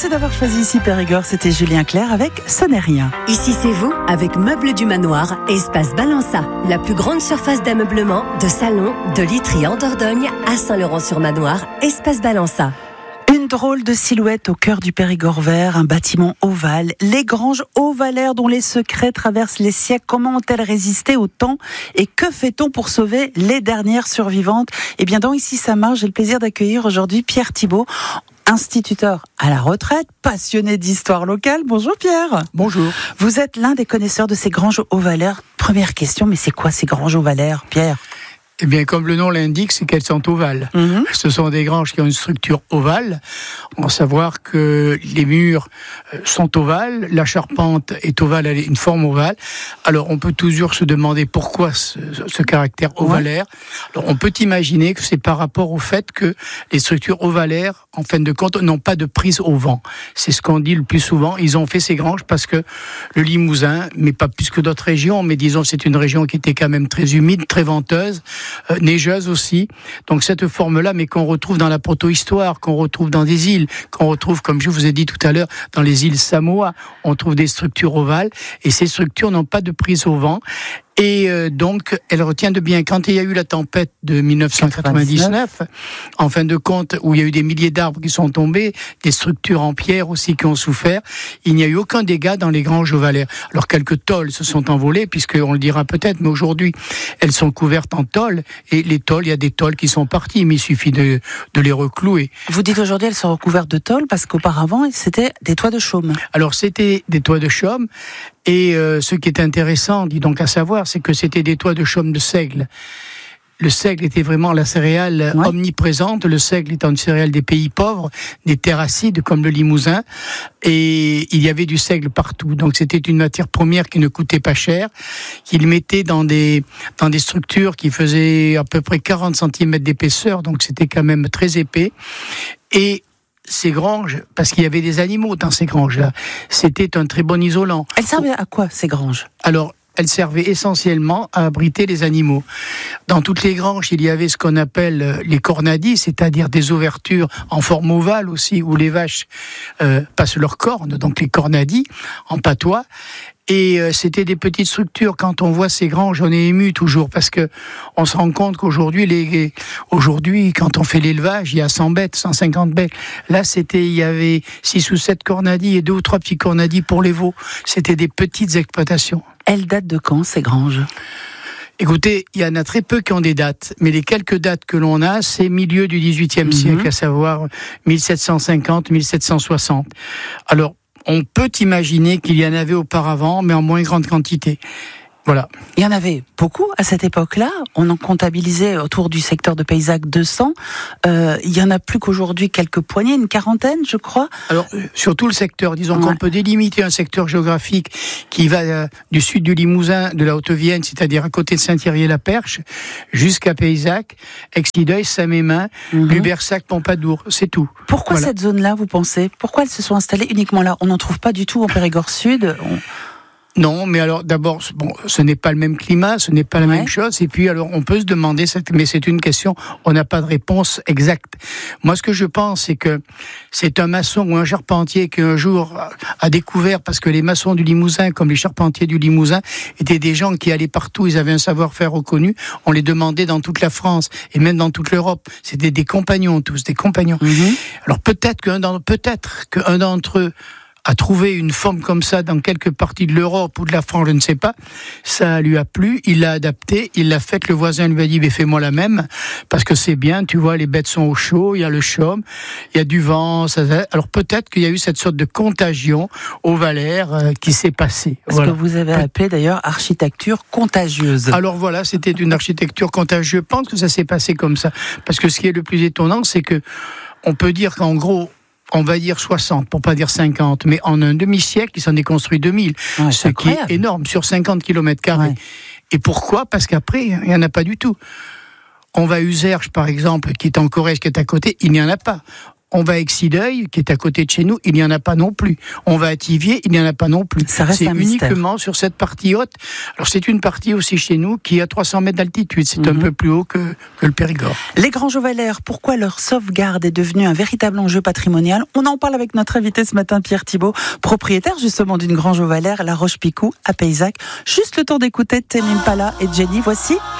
Merci d'avoir choisi ici Périgord. C'était Julien Clerc avec Ce n'est rien. Ici c'est vous avec Meubles du Manoir et Espace Balança, la plus grande surface d'ameublement, de salon, de literie en Dordogne à Saint-Laurent-sur-Manoir. Espace Balança. Une drôle de silhouette au cœur du Périgord vert, un bâtiment ovale, les granges ovalaires dont les secrets traversent les siècles. Comment ont-elles résisté au temps et que fait-on pour sauver les dernières survivantes? Eh bien, dans Ici ça marche, j'ai le plaisir d'accueillir aujourd'hui Pierre Thibault, instituteur à la retraite, passionné d'histoire locale. Bonjour Pierre. Bonjour. Vous êtes l'un des connaisseurs de ces granges ovalaires. Première question, mais c'est quoi ces granges ovalaires, Pierre? Eh bien, comme le nom l'indique, c'est qu'elles sont ovales. Ce sont des granges qui ont une structure ovale. On va savoir que les murs sont ovales, la charpente est ovale, elle a une forme ovale. Alors, on peut toujours se demander pourquoi ce caractère ovalaire. Alors, on peut imaginer que c'est par rapport au fait que les structures ovalaires, en fin de compte, n'ont pas de prise au vent. C'est ce qu'on dit le plus souvent. Ils ont fait ces granges parce que le Limousin, mais pas plus que d'autres régions, mais disons c'est une région qui était quand même très humide, très venteuse, neigeuse aussi. Donc cette forme-là, mais qu'on retrouve dans la proto-histoire, qu'on retrouve dans des îles, qu'on retrouve, comme je vous ai dit tout à l'heure, dans les îles Samoa, on trouve des structures ovales, et ces structures n'ont pas de prise au vent. Et donc, elle retient de bien. Quand il y a eu la tempête de 1999, en fin de compte, où il y a eu des milliers d'arbres qui sont tombés, des structures en pierre aussi qui ont souffert, il n'y a eu aucun dégât dans les granges ovalaires. Alors, quelques tôles se sont envolées, puisqu'on le dira peut-être, mais aujourd'hui, elles sont couvertes en tôles. Et les tôles, il y a des tôles qui sont parties, mais il suffit de les reclouer. Vous dites aujourd'hui, elles sont recouvertes de tôles, parce qu'auparavant, c'était des toits de chaume. Alors, c'était des toits de chaume. Et ce qui est intéressant, dis donc à savoir, c'est que c'était des toits de chaume de seigle. Le seigle était vraiment la céréale omniprésente. Le seigle étant une céréale des pays pauvres, des terres acides comme le Limousin. Et il y avait du seigle partout. Donc c'était une matière première qui ne coûtait pas cher, qu'ils mettaient dans des structures qui faisaient à peu près 40 cm d'épaisseur. Donc c'était quand même très épais. Et ces granges, parce qu'il y avait des animaux dans ces granges-là, c'était un très bon isolant. Elles servaient à quoi, ces granges? Alors, elles servaient essentiellement à abriter les animaux. Dans toutes les granges, il y avait ce qu'on appelle les cornadis, c'est-à-dire des ouvertures en forme ovale aussi, où les vaches passent leurs cornes, donc les cornadis, en patois. Et c'était des petites structures. Quand on voit ces granges, on est ému toujours, parce que on se rend compte qu'aujourd'hui, quand on fait l'élevage, il y a 100 bêtes, 150 bêtes. Là, il y avait 6 ou 7 cornadis et 2 ou 3 petits cornadis pour les veaux. C'était des petites exploitations. Elles datent de quand, ces granges ? Écoutez, il y en a très peu qui ont des dates, mais les quelques dates que l'on a, c'est milieu du XVIIIe siècle, à savoir 1750, 1760. Alors, on peut imaginer qu'il y en avait auparavant, mais en moins grande quantité. Voilà. Il y en avait beaucoup à cette époque-là. On en comptabilisait autour du secteur de Paysac 200. Il y en a plus qu'aujourd'hui quelques poignées, une quarantaine, je crois. Alors, sur tout le secteur, disons qu'on peut délimiter un secteur géographique qui va du sud du Limousin, de la Haute-Vienne, c'est-à-dire à côté de Saint-Thierry-la-Perche, jusqu'à Paysac, Exideuil, Saint-Mémin, Lubersac, Pompadour, c'est tout. Pourquoi cette zone-là, vous pensez ? Pourquoi elles se sont installées uniquement là ? On n'en trouve pas du tout en Périgord Sud. Non, mais alors d'abord, ce n'est pas le même climat, ce n'est pas la même chose. Et puis alors, on peut se demander, mais c'est une question, on n'a pas de réponse exacte. Moi, ce que je pense, c'est que c'est un maçon ou un charpentier qui un jour a découvert, parce que les maçons du Limousin, comme les charpentiers du Limousin, étaient des gens qui allaient partout, ils avaient un savoir-faire reconnu. On les demandait dans toute la France et même dans toute l'Europe. C'était des compagnons tous, des compagnons. Alors peut-être qu'un d'entre eux a trouvé une forme comme ça dans quelques parties de l'Europe ou de la France, je ne sais pas. Ça lui a plu, il l'a adapté, il l'a fait, le voisin lui a dit, mais fais-moi la même, parce que c'est bien, tu vois, les bêtes sont au chaud, il y a le chaume, il y a du vent, alors peut-être qu'il y a eu cette sorte de contagion ovalaire qui s'est passée. Ce que vous avez appelé d'ailleurs architecture contagieuse. Alors voilà, c'était une architecture contagieuse. Je pense que ça s'est passé comme ça, parce que ce qui est le plus étonnant, c'est que on peut dire qu'en gros, on va dire 60, pour pas dire 50, mais en un demi-siècle, il s'en est construit 2000, ce qui est énorme, sur 50 km². Et pourquoi ? Parce qu'après, il n'y en a pas du tout. On va à Userge, par exemple, qui est en Corrèze, qui est à côté, il n'y en a pas. On va à Excideuil, qui est à côté de chez nous, il n'y en a pas non plus. On va à Thiviers, il n'y en a pas non plus. Ça reste c'est un mystère. Uniquement sur cette partie haute. Alors c'est une partie aussi chez nous qui est à 300 mètres d'altitude. C'est un peu plus haut que le Périgord. Les Granges aux Valères, pourquoi leur sauvegarde est devenue un véritable enjeu patrimonial? On en parle avec notre invité ce matin, Pierre Thibault, propriétaire justement d'une Grange aux Valères, La Roche-Picou, à Payzac. Juste le temps d'écouter Tame Impala et Jenny. Voici